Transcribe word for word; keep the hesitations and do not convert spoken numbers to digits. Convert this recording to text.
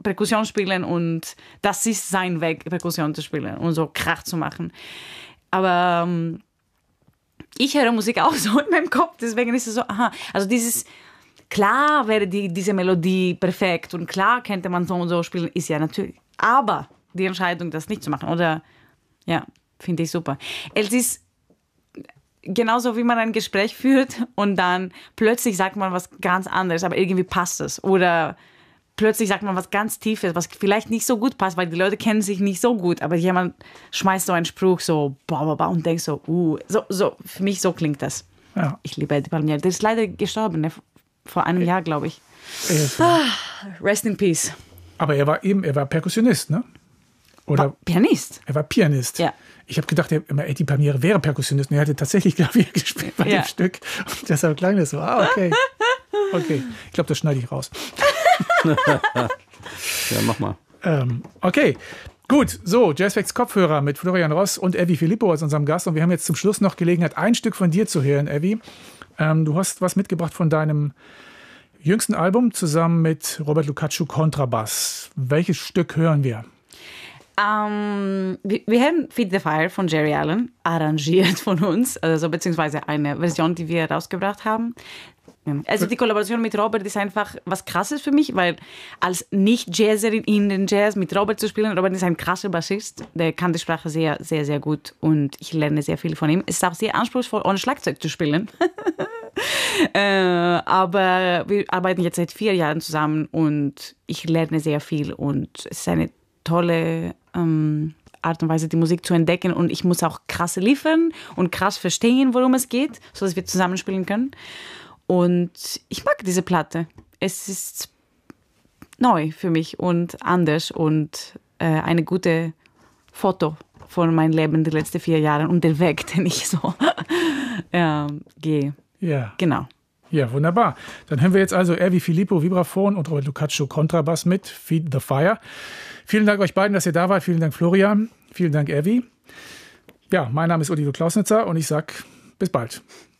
Perkussion spielen und das ist sein Weg, Perkussion zu spielen und so Krach zu machen. Aber ähm, ich höre Musik auch so in meinem Kopf, deswegen ist es so, aha, also dieses, klar wäre die, diese Melodie perfekt und klar könnte man so und so spielen, ist ja natürlich, aber die Entscheidung, das nicht zu machen, oder, ja, finde ich super. Es ist genauso, wie man ein Gespräch führt und dann plötzlich sagt man was ganz anderes, aber irgendwie passt es, oder plötzlich sagt man was ganz Tiefes, was vielleicht nicht so gut passt, weil die Leute kennen sich nicht so gut, aber jemand schmeißt so einen Spruch so, bah, bah, bah, und denkt so, uh, so, so, für mich so klingt das. Ja. Ich liebe Eddie Palmieri. Der ist leider gestorben, ne? Vor einem Jahr, glaube ich. Yes. Ah, rest in peace. Aber er war eben, er war Perkussionist, ne? Oder war Pianist. Er war Pianist. Ja. Ich habe gedacht, er, Eddie Palmieri wäre Perkussionist und er hatte tatsächlich Klavier gespielt bei ja. dem Stück. Und deshalb klang das so, ah, okay. Okay, ich glaube, das schneide ich raus. Ja, mach mal. Ähm, okay, gut. So, Jazzfacts Kopfhörer mit Florian Ross und Evi Filippo als unserem Gast. Und wir haben jetzt zum Schluss noch Gelegenheit, ein Stück von dir zu hören, Evi. Ähm, du hast was mitgebracht von deinem jüngsten Album zusammen mit Robert Lukacsuk, Kontrabass. Welches Stück hören wir? Um, wir, wir hören Feed the Fire von Jerry Allen, arrangiert von uns, also beziehungsweise eine Version, die wir rausgebracht haben. Also die Kollaboration mit Robert ist einfach was Krasses für mich, weil als Nicht-Jazzerin in den Jazz mit Robert zu spielen, Robert ist ein krasser Bassist, der kann die Sprache sehr, sehr, sehr gut und ich lerne sehr viel von ihm. Es ist auch sehr anspruchsvoll, ohne Schlagzeug zu spielen. äh, aber wir arbeiten jetzt seit vier Jahren zusammen und ich lerne sehr viel und es ist eine tolle ähm, Art und Weise, die Musik zu entdecken und ich muss auch krass liefern und krass verstehen, worum es geht, sodass wir zusammenspielen können. Und ich mag diese Platte. Es ist neu für mich und anders und äh, eine gute Foto von meinem Leben die letzten vier Jahre und der Weg, den ich so äh, gehe. Ja. Genau. Ja, wunderbar. Dann hören wir jetzt also Evi Filippo, Vibraphon und Robert Lukacsuk, Kontrabass mit Feed the Fire. Vielen Dank euch beiden, dass ihr da wart. Vielen Dank, Florian. Vielen Dank, Evi. Ja, mein Name ist Uli Klausnitzer und ich sage bis bald.